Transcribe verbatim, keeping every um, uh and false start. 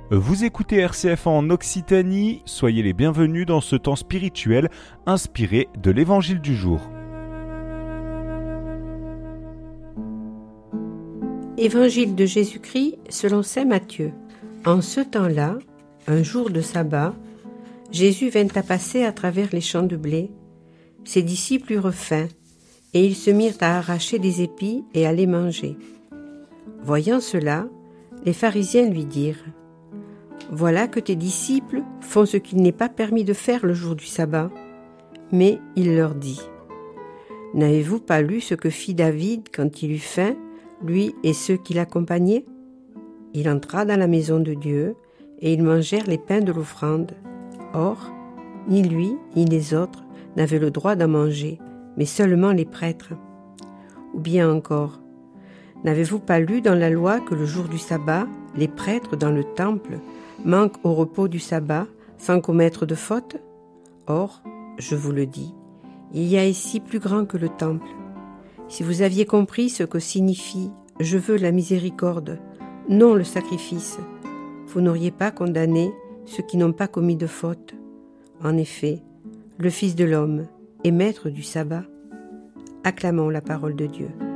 Vous écoutez R C F en Occitanie, soyez les bienvenus dans ce temps spirituel inspiré de l'Évangile du jour. Évangile de Jésus-Christ selon saint Matthieu. En ce temps-là, un jour de sabbat, Jésus vint à passer à travers les champs de blé. Ses disciples eurent faim, et ils se mirent à arracher des épis et à les manger. Voyant cela, les pharisiens lui dirent : « Voilà que tes disciples font ce qu'il n'est pas permis de faire le jour du sabbat. » Mais il leur dit : « N'avez-vous pas lu ce que fit David quand il eut faim, lui et ceux qui l'accompagnaient ? Il entra dans la maison de Dieu, et ils mangèrent les pains de l'offrande. Or, ni lui, ni les autres n'avaient le droit d'en manger, mais seulement les prêtres. Ou bien encore, n'avez-vous pas lu dans la loi que le jour du sabbat, les prêtres dans le temple manquent au repos du sabbat sans commettre de faute ? Or, je vous le dis, il y a ici plus grand que le temple. Si vous aviez compris ce que signifie « je veux la miséricorde », non le sacrifice, vous n'auriez pas condamné ceux qui n'ont pas commis de faute. En effet, le Fils de l'homme est maître du sabbat. Acclamons la parole de Dieu.